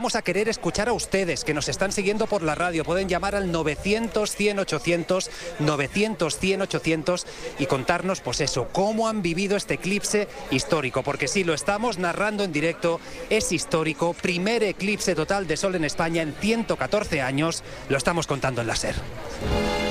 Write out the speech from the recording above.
vamos a querer escuchar a ustedes, que nos están siguiendo por la radio. Pueden llamar al 900-100-800, 900-100-800 y contarnos, pues eso, cómo han vivido este eclipse histórico. Porque sí, lo estamos narrando en directo, es histórico, primer eclipse total de sol en España en 114 años, lo estamos contando en la SER.